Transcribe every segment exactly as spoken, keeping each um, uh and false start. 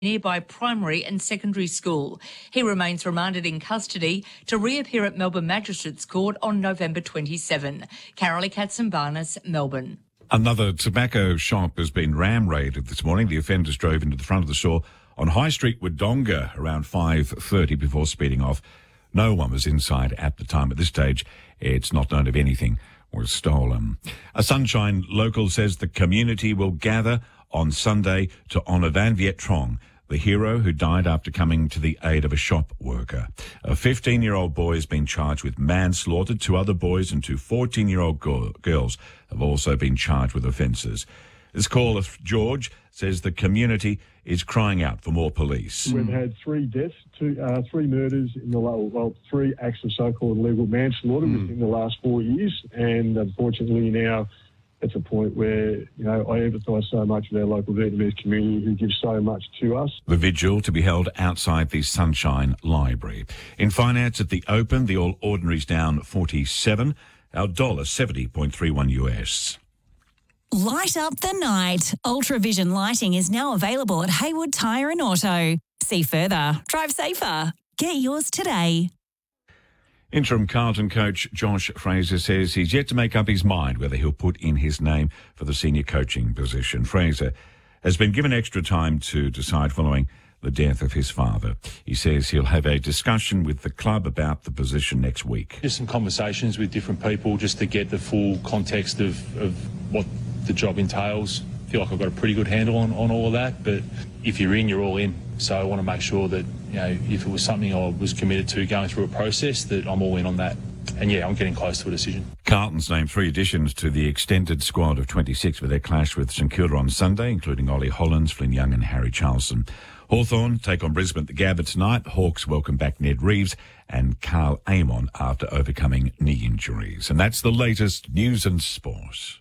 nearby primary and secondary school. He remains remanded in custody to reappear at Melbourne Magistrates Court on November twenty-seventh. Carolee Katzenbarnes, Melbourne. Another tobacco shop has been ram-raided this morning. The offenders drove into the front of the store on High Street, Wodonga, around five thirty before speeding off. No one was inside at the time. At this stage, it's not known if anything was stolen. A Sunshine local says the community will gather on Sunday to honour Van Viet Trong, the hero who died after coming to the aid of a shop worker. A fifteen-year-old boy has been charged with manslaughter. Two other boys and two fourteen-year-old go- girls have also been charged with offences. This caller, George, says the community is crying out for more police. We've had three deaths, two, uh, three murders in the well, three acts of so-called legal manslaughter mm. within the last four years, and unfortunately now it's a point where, you know, I empathise so much with our local Vietnamese community who gives so much to us. The vigil to be held outside the Sunshine Library. In finance at the Open, the All Ordinary's down forty-seven, our dollar seventy point three one U S. Light up the night. Ultravision lighting is now available at Haywood Tyre and Auto. See further. Drive safer. Get yours today. Interim Carlton coach Josh Fraser says he's yet to make up his mind whether he'll put in his name for the senior coaching position. Fraser has been given extra time to decide following the death of his father. He says he'll have a discussion with the club about the position next week. Just some conversations with different people just to get the full context of, of what the job entails. I feel like I've got a pretty good handle on, on all of that, but if you're in, you're all in. So I want to make sure that, you know, if it was something I was committed to going through a process, that I'm all in on that. And yeah, I'm getting close to a decision. Carlton's named three additions to the extended squad of twenty-six for their clash with St Kilda on Sunday, including Ollie Hollands, Flynn Young and Harry Charlson. Hawthorn take on Brisbane at the Gabba tonight. Hawks welcome back Ned Reeves and Carl Amon after overcoming knee injuries. And that's the latest news and sport.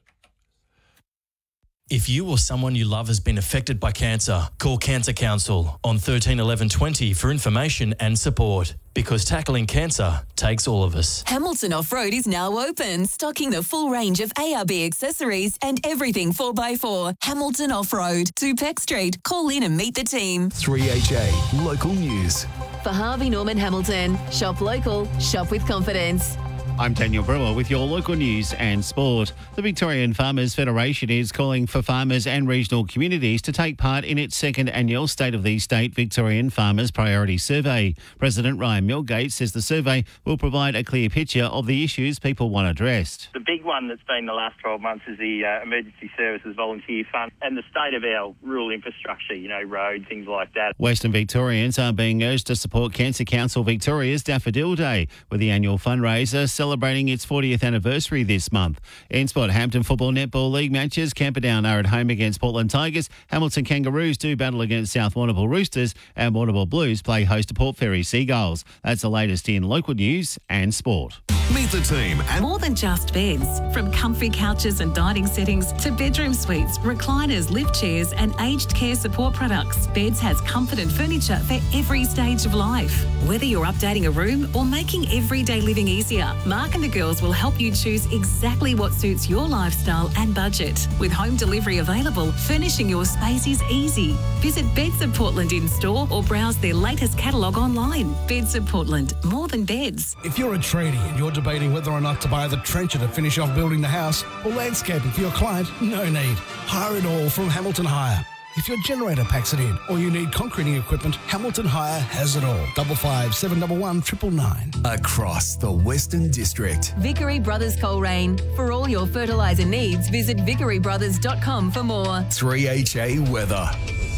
If you or someone you love has been affected by cancer, call Cancer Council on thirteen eleven twenty for information and support. Because tackling cancer takes all of us. Hamilton Off-Road is now open, stocking the full range of A R B accessories and everything four by four. Hamilton Off-Road, two Peck Street. Call in and meet the team. three H A Local News. For Harvey Norman Hamilton, shop local, shop with confidence. I'm Daniel Brewer with your local news and sport. The Victorian Farmers Federation is calling for farmers and regional communities to take part in its second annual State of the State Victorian Farmers Priority Survey. President Ryan Milgate says the survey will provide a clear picture of the issues people want addressed. The big one that's been the last twelve months is the uh, Emergency Services Volunteer Fund and the state of our rural infrastructure, you know, roads, things like that. Western Victorians are being urged to support Cancer Council Victoria's Daffodil Day, with the annual fundraiser celebrating its fortieth anniversary this month. In sport, Hampton Football Netball League matches. Camperdown are at home against Portland Tigers. Hamilton Kangaroos do battle against South Warrnambool Roosters, and Warrnambool Blues play host to Port Fairy Seagulls. That's the latest in local news and sport. Meet the team at More than just beds. From comfy couches and dining settings to bedroom suites, recliners, lift chairs and aged care support products, Beds has comfort and furniture for every stage of life. Whether you're updating a room or making everyday living easier, Mark and the girls will help you choose exactly what suits your lifestyle and budget. With home delivery available, furnishing your space is easy. Visit Beds of Portland in store or browse their latest catalogue online. Beds of Portland, more than beds. If you're a tradie and you're debating whether or not to buy the trencher to finish off building the house or landscaping for your client, no need. Hire it all from Hamilton Hire. If your generator packs it in or you need concreting equipment, Hamilton Hire has it all. Double five seven double one triple nine. across the Western District. Vickery Brothers Coleraine. For all your fertiliser needs, visit vickery brothers dot com for more. three H A weather.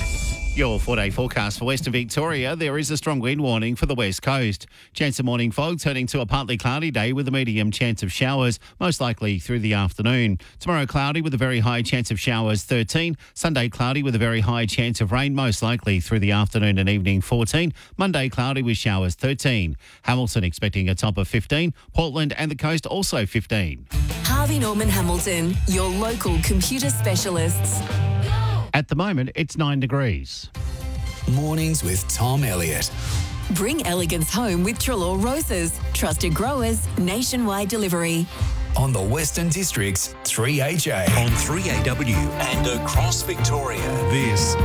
Your four-day forecast for Western Victoria. There is a strong wind warning for the west coast. Chance of morning fog turning to a partly cloudy day with a medium chance of showers, most likely through the afternoon. Tomorrow cloudy with a very high chance of showers, thirteen. Sunday cloudy with a very high chance of rain, most likely through the afternoon and evening, fourteen. Monday cloudy with showers, thirteen. Hamilton expecting a top of fifteen. Portland and the coast also fifteen. Harvey Norman Hamilton, your local computer specialists. At the moment, it's nine degrees. Mornings with Tom Elliott. Bring elegance home with Trelaw Roses. Trusted growers, nationwide delivery. On the Western District's three H A. On three A W and across Victoria. This